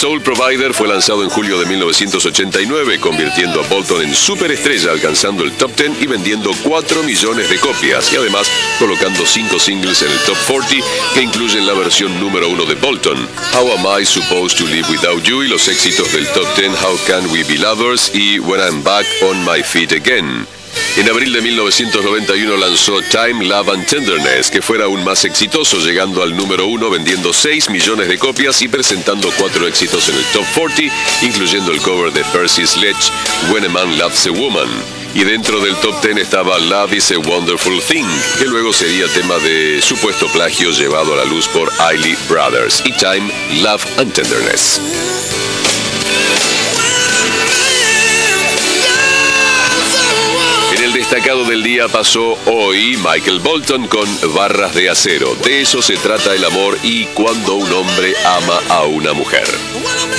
Soul Provider fue lanzado en julio de 1989, convirtiendo a Bolton en superestrella, alcanzando el top 10 y vendiendo 4 millones de copias, y además colocando 5 singles en el top 40 que incluyen la versión número 1 de Bolton, How Am I Supposed to Live Without You, y los éxitos del top 10 How Can We Be Lovers y When I'm Back on My Feet Again. En abril de 1991 lanzó Time, Love and Tenderness, que fuera aún más exitoso, llegando al número 1, vendiendo 6 millones de copias y presentando 4 éxitos en el top 40, incluyendo el cover de Percy Sledge, When a Man Loves a Woman. Y dentro del top 10 estaba Love is a Wonderful Thing, que luego sería tema de supuesto plagio llevado a la luz por Isley Brothers, y Time, Love and Tenderness. En el destacado del día pasó hoy Michael Bolton con Barras de Acero. De eso se trata el amor y cuando un hombre ama a una mujer.